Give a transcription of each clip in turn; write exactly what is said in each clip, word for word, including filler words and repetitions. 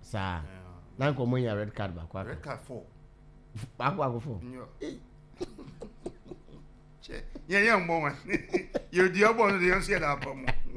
Sir. Now come on red card back. Red card four. Back back four. Yeah, young woman. You're the other one. You see that.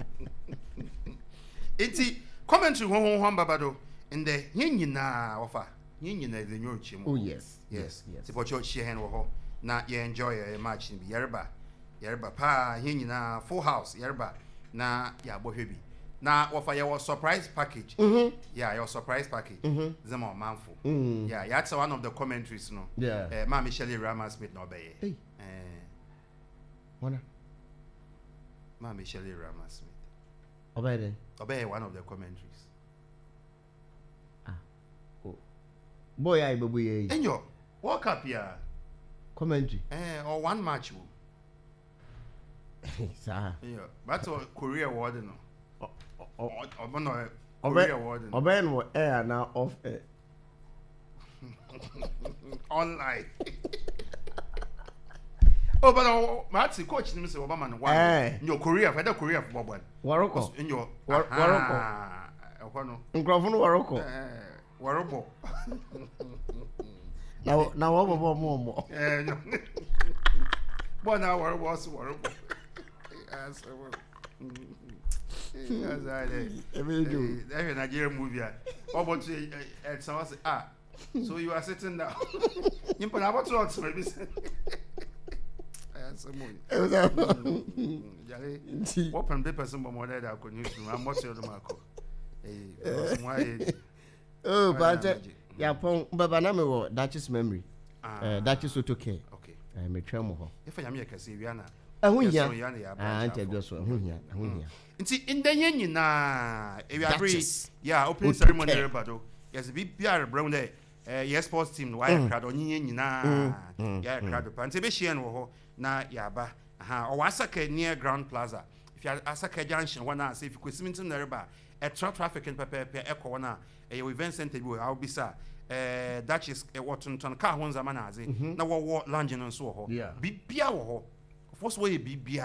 It's commentary one one babado in the yin na offer. Yin na the new chimo. Oh yes, yes, yes. The pocho share hand wo na you enjoy a match in Yerba. Yerba pa yin na full house Yerba na ya bohwebi. Na offer your surprise package. Mhm. Yeah, your surprise package. Mhm. Zemo manfo. Mhm. Yeah, that's one of the commentaries no. Yeah. Eh ma Michelle Rama Smith no be. Hey. Eh. What? Ma Michelle Rama Smith. Obey Obey one of the commentaries. Ah. Oh. Boy, I baby. Enyo, walk up here. Commentary. Eh, or one match. Sir. Yeah, but or Korea award no. Oh, oh, no. Korea award. Obey no air now off air. Online. Oh, but oh, Matty coach him say Obama no one. Your Korea, for the Korea for Bob. Waroko. In your Waroko. Okono. Nkrofo no Waroko. Eh, Warobo. Now now Obo mo mo. Eh, no. But now Warobo was Warobo. Yes, yes, I did. Every do. Every Nigerian movie. What about you? And someone say, ah, so you are sitting down. You put about two or maybe. What from the person more that I could use to I'm what's your marco. Oh, but yeah, Baba Name Duchess memory. Uh, Duchess Otoke. Okay. I may tremble. If I am here, Cassiviana. Ah, who ya? Ah, I tell you so. Who ya? Who ya? In the yen, na, if you agree, yeah, open ceremony, Bado. Yes, be brown day. Yes, sports team, why crowd on yen, na, yeah, crowd of Pantebishian or na yaba. Aha, or Wasaka near Grand Plaza. If you are Asaka Junction, one hour, say if you could swim to Nerba, a truck traffic and Pepe Echo, one hour, a event center, I'll be sir. Uh, Duchess a Washington car one's a manazi. Now what lungeon and so. Yeah. Be Bia or first way be Bia.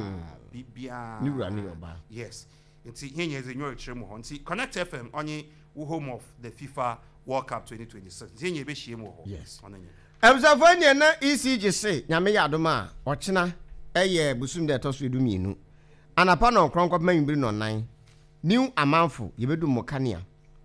Be Bia. You run your bar. Yes. It's here is a new extreme. See, Connect F M on ye home of the FIFA World Cup twenty twenty-six. Here be shame. Yes. I'm so funny na E C G say, Yame Yadoma, Ochina, a year busum de tosu do me no. Anapa no kronkop man bri no nine. New amanfo yebedu mokania.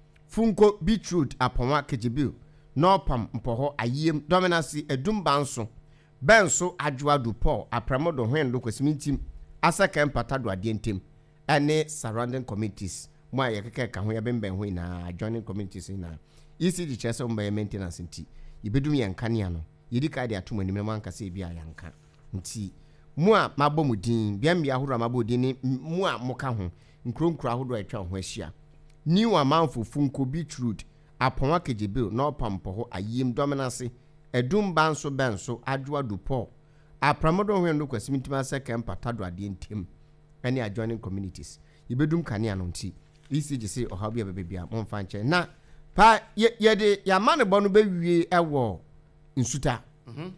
Funko beetroot aponwa kejibil. No pam mpoho ayem dominancy edum banso. Benso adwa du Paul apramodo hwen do kwesimintim asaka empata do adientem. Ane surrounding communities. Mo ayekeke ka ho yebemben ho na adjoining communities na. E C G chese mba maintenance nti. Yebedum yanka ne ano yedi ka de atom anim man ka se bia yanka nti mu a mabɔ mudin bia mbia horo mabɔ din ni mu a moka ho nkronkro ahodo atwa ho ahia new amanfo funko beetroot aponwa kejebil no pampo ho ayim dominance edum banso benso adwa dupo apramodo ho ndo kwasimitima second patado ade ntem ani adjoining communities yebedum kane ano nti E C G say oha bia bebia monfa nche na pa ye de ya mane bonu be wie ewo nsuta mhm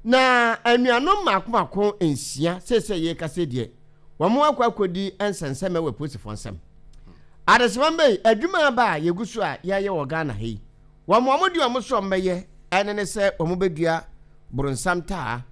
na anuanom makomako ensia sese ye kase de wamo akwakodi ensenseme we posifo nsem adesembe adwuma ba yegusu a ye ye wo Ghana hei wamo amodi omoso mbeye enene se omobedua brunsam taa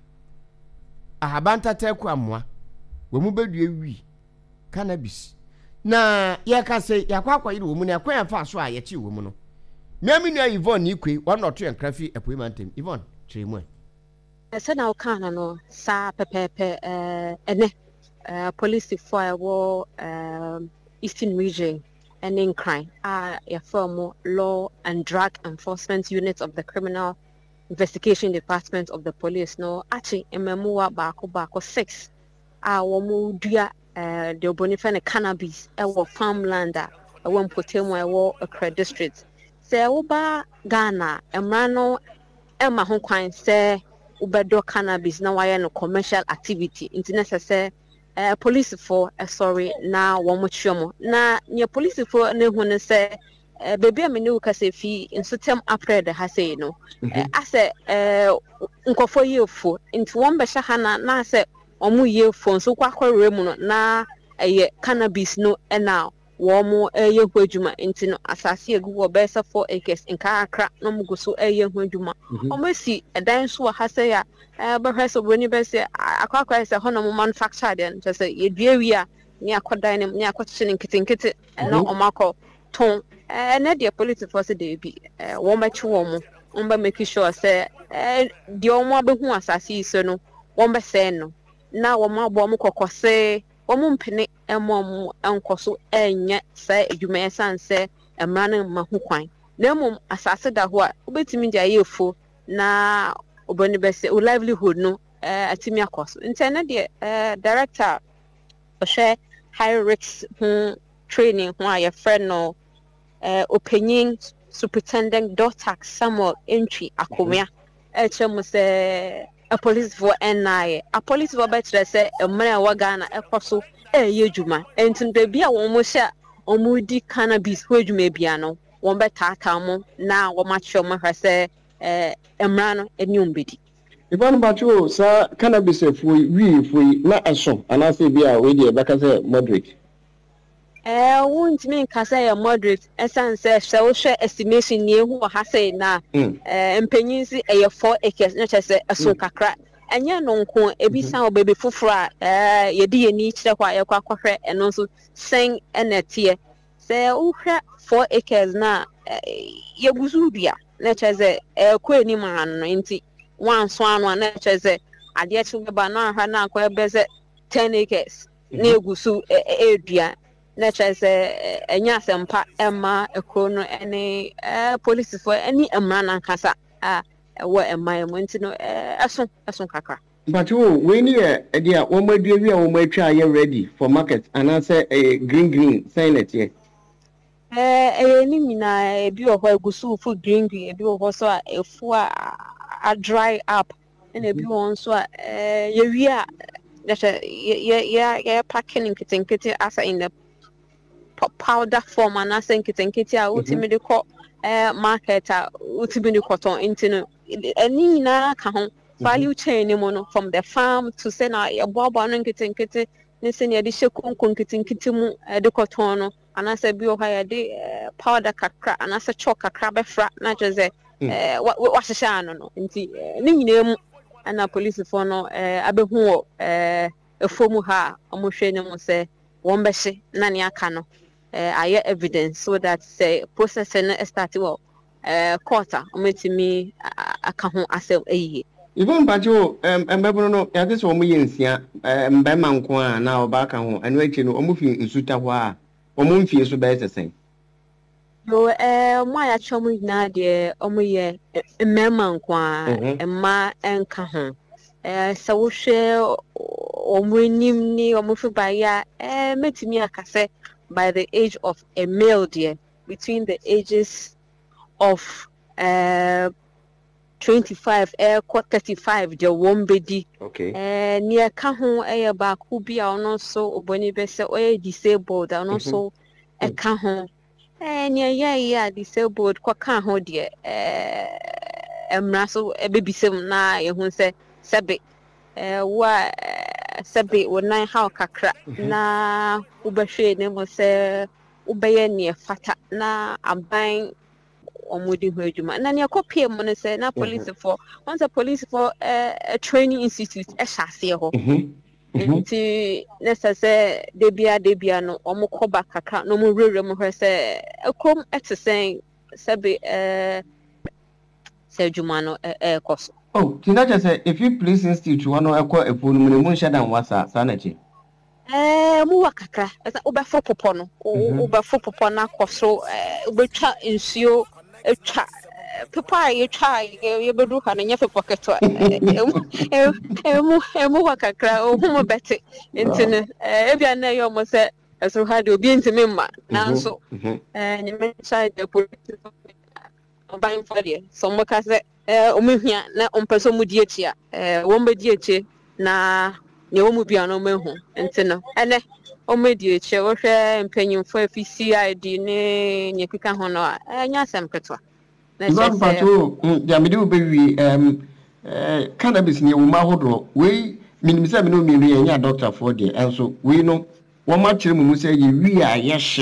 ahabanta teku amwa womobedua wi cannabis na ye kase yakwakwa yire wo mu na akwan fa so a ye chi wo mu no Miami na Yvonne Ikwe, one or two and crafty appointment team. Yvonne, Chimwe. I said now can no sa pepe uh ene uh police for war um Eastern region and in crime are a former law and drug enforcement unit of the criminal investigation department of the police no actually ememua bako bako six ah womu dia uh the bonifen cannabis e wo farmland a wo mpotemu e wo Accra district. Se uba Ghana emrano ema ho kwan se ubedo cannabis na waye no commercial activity internet se eh police for eh, sorry na wo mo twemo na nye police for na hu ne se eh, baby amene u kase fi insotem april ha say no eh, ase eh nkofo yefo nti won be sha hana na ase omu yefo nso kwa kware mu no na eh, cannabis no e na wɔn ɛyɛ ho adwuma nti no asase egu wɔ bɛyɛ four acres nkaakra na wɔn gu so ɛyɛ ho adwuma wɔn esi ɛdan so wɔ ha sɛ ya ɛbɛhwɛ sɛ obroni bɛsɛ akɔ akɔ sɛ hɔ na wɔn manufacture deɛ no kyerɛ sɛ yɛdua wi a ne akɔdan ne ne akɔkyekyɛ ne nketenkete ɛna wɔn akɔ tɔn ɛnɛ deɛ polisifoɔ sɛ deebi wɔn bɛkye wɔn wɔn bɛ make sure sɛ ɛɛ deɛ wɔn abɛhu asase yi so no wɔn bɛsɛn no na wɔn abɔ wɔn kɔkɔ sɛ wɔn mpene ɛmɔ wɔn nkɔ so ɛnyɛ sɛ adwuma yɛ san sɛ mmara no ma ho kwan na mmom asase da hɔ a wobɛtumi de ayɛ efu na obɛni bɛsɛ o livelihood no ɛɛ atumi akɔ so nti ɛnɛ deɛ ɛɛ director ɔhwɛ high risk ho training ho a yɛfrɛ no ɛɛ opanyin superintendent doctor Samuel Entry Akomia ɛkyerɛ mu sɛ a police for N I a police for better say a man wa Ghana ɛkɔ so ɛyɛ adwuma ɛnti baabi a wɔn mo hyɛ wɔn di cannabis ho adwuma bia no wɔn bɛtaataa mo na wɔn akyerɛ mo hwɛ sɛ ɛɛ mmara no ɛne wɔn bɛdi. Ivan Bacho sa cannabis efui wi efui na ɛso anaasɛ bi a we deɛ bɛka sɛ moderate. Eh, won't mean Cassia moderate, as I said, so share estimation near who has say now, and pennies a four acres, not as a soca crack. And ya no con, a be sound baby fufra, eh, ye dear niche the while quacker, and also sing and a tear. Say, oh, four acres now, ye buzubia, not as a queenie man, ninety one swan, one, not as a I yet to be banana, hana, quite better ten acres, near Gusu, area. Nature say enya sempa emma ekrono ene eh police for any emra nankasa ah wo emma emu no eh aso aso kakra but oh we ni e dia wo madua wi a wo matwa aye ready for market and I say eh green green sign it here eh eh ni mina e bi o ho agusu fu green green e bi o ho so a efu a a dry up and e bi won so a eh ye wi a that ye ye ye packing nkitenkete asa in the powder form and I think it's in Kitty ultimately call uh market ultimately cotton into any na value chain from the farm to send a bob and kitty kitty listen ya dishe kun kitty kitty mu the cotton and I said bio higher de powder kakra and I said chalk a crab frat not just uh what was a shan no into name and a police for no uh abehu uh a formu ha almost say one beshi nani akano uh, I get evidence so that say processing start well uh quarter to me aka ho asem eyi even bajo em embebo no ya tese omo yensia em be manko a na oba ka ho anu achi no omo fi nsuta ho a omo mfie so be sesen yo eh mo ya chomu na de omo ye mmema nko a emma enka ho eh se wo hwe omo nim ni omo fi ba ya eh metimi akase by the age of a male dear between the ages of uh twenty-five eh thirty-five the one bedi okay eh near ka ho eh ba ku bia ono so oboni be se o disabled ono so e ka ho eh near ya ya disabled kwa ka ho de eh emra so e bebisem na ye hu se sebe eh wa sebe wonan ha kakra na ubehwe ne mo se ubeye ne fata na aban omudi ho adwuma na ne akopie mo ne se na police for once a police for a training institute e hyase ho nti necessary debia debia no omokoba kakra no mo rere mo hwe se ekom etesen sebe eh se adwuma no e koso. Oh, Tinaja say if you please institute one or equal a full moon shadan wasa sanity. Eh, muwa kakra. Esa ube fo popo no. Ube fo popo na koso. Ube cha insio. Cha. Papa ye cha ye bedu ka na nyefe pocket. Emu emu wa kakra. O humo beti. Intine. Ebia na yo mo se. Eso hadi obi ntime ma. Na so. Eh, nyeme cha de police. Oban fadie. So mo ka se eh omehua na ompeso mu die tia eh wo mbedi eche na ne wo mu bia no mehu enti no ene omedi eche wo hwe mpanyimfo F C I D ne nyekika ho no enya asem ketwa na se pato ya mede obewi em eh cannabis ne wo ma hodo we minimisa me no mi wi enya doctor for there enso we no wo ma kire mu mu se ye wi a ye hye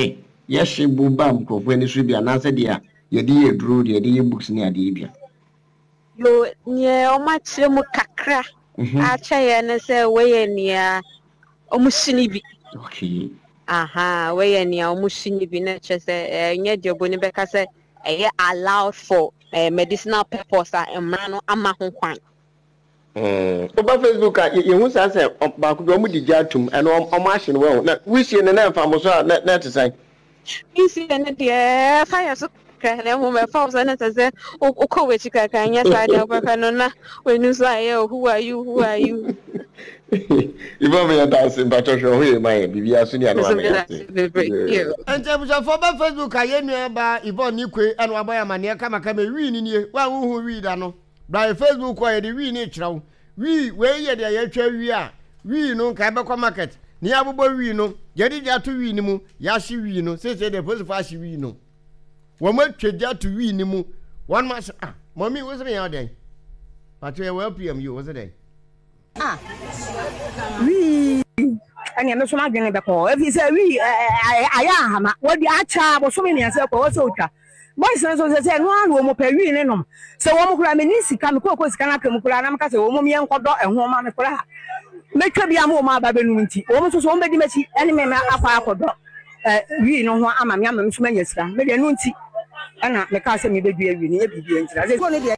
yɛhye buba mkrofo ani so bia na se dia yɛde yɛ duro de yɛde yɛ books ne ade bia yo nye o ma kyerɛ mu kakra a kyɛ ne sɛ wɔyɛ nia o mu hyini bi okay aha wɔyɛ nia o mu hyini bi na kyɛ sɛ nye de oboni bɛka sɛ ɛyɛ allowed for uh, medicinal purpose a emra no ama ho kwan mm oba Facebook a ye hu sa se ba ko do mu digya atum eno o ma hye no we na wisi ne na mfa mo so na na te sai wisi ne de fa ya so ka na ho me fa so na te se o ko we chika ka nya sa de oba no na we nu so aye who are you who are you Ibo me ta se ba to hwe ho mai bibia so ni anu ame ente buja fo ba Facebook aye nu ba Ibo ni kwe eno aboya mane kama kama wi ni nie wa hu hu wi da no by Facebook ko ye de wi ni kyerɛw wi we ye de ye twa wi a wi no ka be kwa market ni abobɔ wi no ye de ja to wi ni mu ya hye wi no se se de police fa hye wi no wo ma twagya to wi ni mu one ma ah mommy wo se me ya den but we well P M you wo se den ah wi ani me so ma dwen be ko e fi se wi aya hama wo di acha bo so me ne se ko wo se otwa boys na so say no anu mo pa wi ne nom se wo mo kura me ni sika me ko ko sika na ka mo kura na me ka se wo mo me enkodo ehwo ma me kura me twa bia mo ma ba benum nti wo mo so so wo be di machi ene me akwa akodo eh wi no ho ama me ama me so manya sika me de no nti ana me ka se me be dua wi ne e bibia ntira se so ne de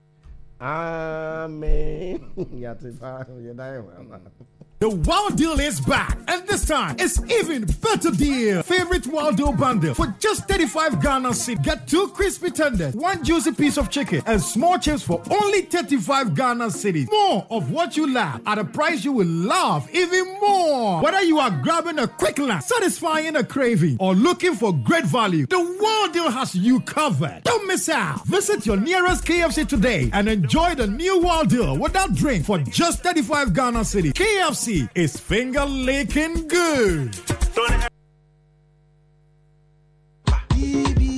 amen ya te fa ya dai wa The Wild Deal is back, and this time it's even better deal. Favorite Wild Deal bundle for just thirty-five Ghana cedis. Get two crispy tenders, one juicy piece of chicken, and small chips for only thirty-five Ghana cedis. More of what you love at a price you will love even more. Whether you are grabbing a quick lunch, satisfying a craving, or looking for great value, the Wild Deal has you covered. Don't miss out. Visit your nearest K F C today and enjoy the new Wild Deal without drink for just thirty-five Ghana cedis. K F C is finger licking good. D B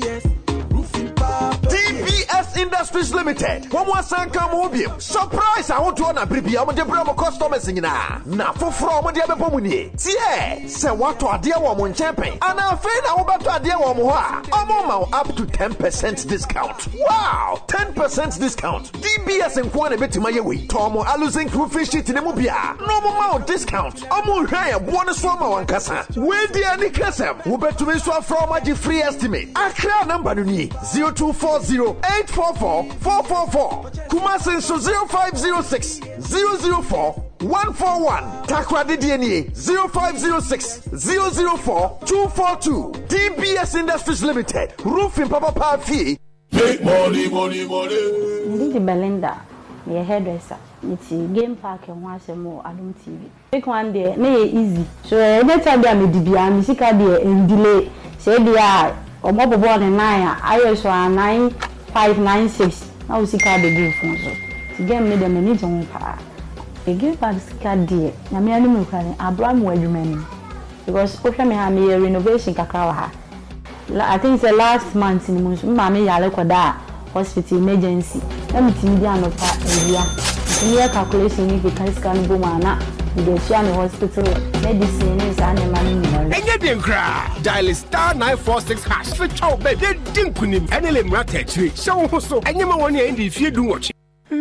S Industries Limited. One more sanka mobium. Surprise! I want to honor Bribia. I'm the brother customers in na. Na for from the other pomuni. Tie. Say what to a dear woman champion. And I'm afraid I will to a dear woman. I'm on up to ten percent discount. Wow! ten percent discount. D B S and one a bit to my way. Tomo Aluzing Crayfish in the Mubia. No more discount. I'm on higher one swammer one casa. Where the any casa? Who bet to me so from my free estimate. Accra number zero two four zero eight four four four four four. Kumasi so zero five zero six zero zero four one four one. Takwa D N A zero five zero six zero zero four two four two. D B S Industries Limited. Roofing Papa Pafi. Make money, money, money. Ndi Belinda, my hairdresser. It's game park and watch more Adum T V. Take one day, nay easy. So anytime I am Dibia, Missika dear and delay. Say dear, or mobile board and nine. I also are nine five nine six. Now see card the game phone so. To get me the minute on par. The game park card dear. Na me animal can Abraham Wedgman. Because Ocean may have me a renovation kakawa. I think it's the last month in the month. Mammy Yalekoda hospital emergency. Let me tell you the area. Near calculation if you can scan Bumana. You get you in the hospital. Medicine is animal. And you didn't cry. Dial star nine four six hash. For chow bed, they didn't put him. And let him rat at you. So also, and you want to end if you do watch.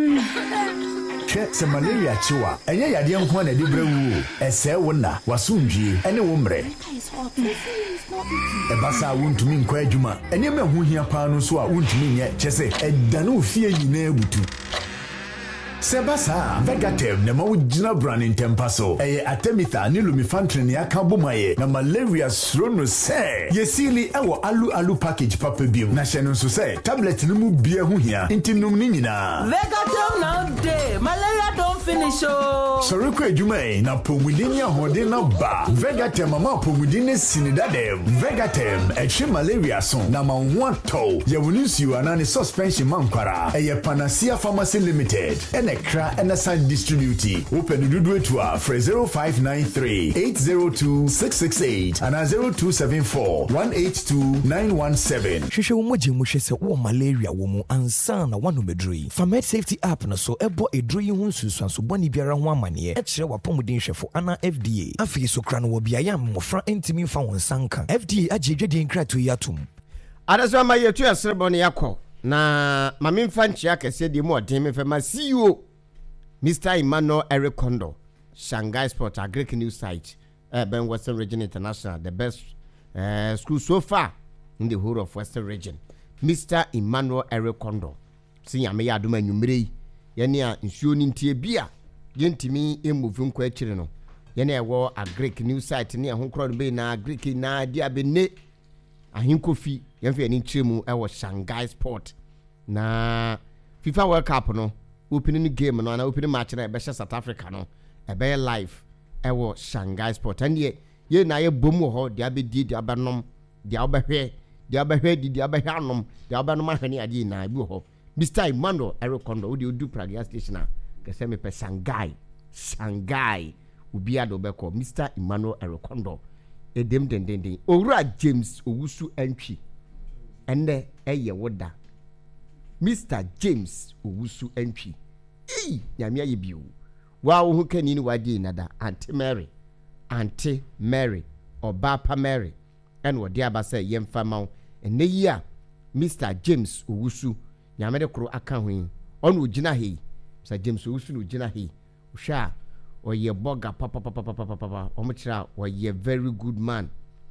Some malaria chua, and yet I didn't want a different a say wonder, was soon G, and a woman. A bassa won't to mean Quajuma, and you may who hear Panos who won't mean yet, Chesse, and Danu fear you never to. Sebasa, Vegatem, Nemo Jina Brand in Tempaso, a Atemitha, Nilumifantria Kabumaye, na malaria srono say, Yesili, our alu alu package papa beam, National Society, tablet Numu beer huia, intimum nina. Vegatem now day, malaria don't finish. Oh, Soroko Jume, na Pomudinia Hodina Ba, Vegatem, Mama Pomudine Sinidadem, Vegatem, a chi malaria son, Nama one toe, Yavunusi, and any suspension manquara, a Panacea Pharmacy Limited, and Kra and San Distributi. Open the do to for zero five nine three eight zero two six six eight and zero two seven four one eight two nine one seven. Shusha umoji mushe se uo malaria womu ansa na wanu medrui. Famed Safety App na so ebo edrui hunsu swansu boni biara ho amane. Echire wapomuden hwefo ana F D A. Afi so kra no obiaya mmofra entimi mfa won sanka. F D A agedwede nkrato yatum. Adaso ma yetu asrebo ne yakọ na mame mfa nchia kese di mu odin me fe ma C E O Mister Emmanuel Eric Kondo, Shanghai Sport Agric News Site, Urban Western Region International, the best uh, school so far in the whole of Western Region. Mister Emmanuel Eric Kondo, see ya me ya aduma nwumre yene a nsuo ni ntie bia yentimi emuvu nkwa akire no yene ewo Agric News Site ne ho kro no be na Agric na dia be ne ahinkofi yemfe ani nchiremu ewo Shanghai Sport na FIFA World Cup no opening game no na opening match na be South Africa no e be live ewo Shanghai Sport and ye ye na ye bom ho dia be di dia be nom dia obehwe dia obehwe di dia obehwe anom dia obenom ahwene ade na bi ho Mister Emmanuel Eric Kondo odi odu Prague station na kese me pe Shanghai Shanghai ubi ado be ko Mister Emmanuel Eric Kondo edem den den den owura James Owusu Entwi ende eye woda Mister James Owusu Entwi eh nyame aye bio wa wo hu kani ni wadi nada Auntie Mary Auntie Mary Obapa Mary en wodi abasa yemfa mawo ene yi a Mister James Owusu nyame de kro aka ho onu ogina he Mister James Owusu no ogina he hwa oye boga papa papa papa papa omchira oye very good man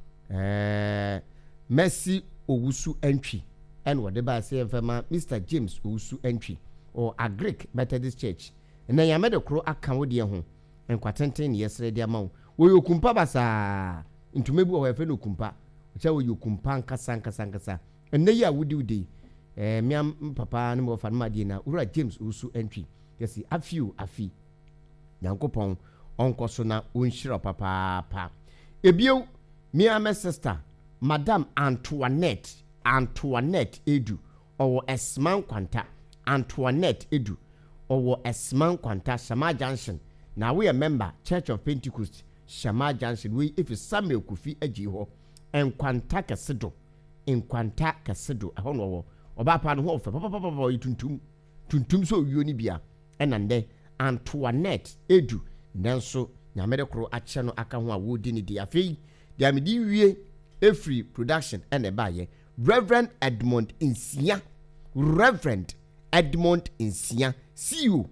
eh Mercy Owusu Entwi en wode ba say yemfa Mister James Owusu Entwi or Agric Methodist Church na yame de kro aka wo de ho enkwatenten yesre de amawo wo yokumpa basa ntumebu ho efe no kumpa cha wo yokumpa nkasa nkasa nkasa enne ya wudi wudi eh miam papa ne mo fa ma de na ura James Owusu Entwi yesi afiu afi Yankopon onko so na onhira papa pa ebio miam sister Madam Antoinette Antoinette Edu owo Esman Kwanta Antoinette Edu owo Esman Kwanta Shama Junction na we a member Church of Pentecost Shama Junction we if Samuel Kufi agi ho enkwanta kesedo enkwanta kesedo ho no wo oba pa no ho fe papa papa tuntum tuntum so wiyo ni bia enande Antoinette Edu nanso nyamede kro ache no aka ho a wodi ni dia afei dia medi wie Every production and a baye Reverend Edmond Insia Reverend Edmond Insia C E O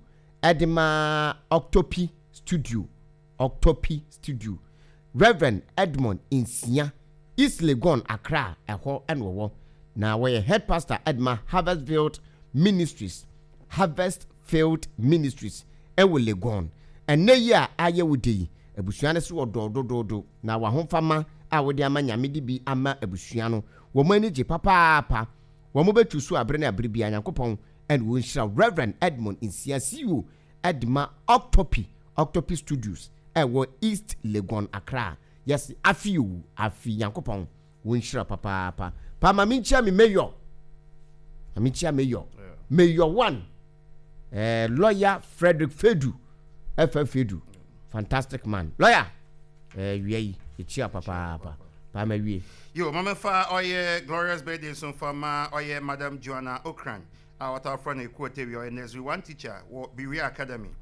Edma Octopi Studio Octopi Studio Reverend Edmond Insia East Legon Accra eho enwo na we head pastor Edma Harvest Field Ministries Harvest Field Ministries ewo Legon enne yi a aye wodi ebusuane so ododododo na wa homfama a wodi ama nyame di bi ama abusua no wo mani je papa pa wo mo betu so abre na abre bi Yankopon and wo nhira Reverend Edmond Insia C E O Edma Octopi Octopi Studios e wo East Legon Accra yes afiu afi Yankopon wo nhira papa pa pa ma minchia mi mayor aminchia mayor mayor one eh lawyer Frederick Fedu F F Fedu fantastic man lawyer eh wiei chia papa papa pa ma wie yo mama fa oye glorious birthday so for ma oye Madam Joanna Okran our friend e quote we are one teacher wo Biwi Academy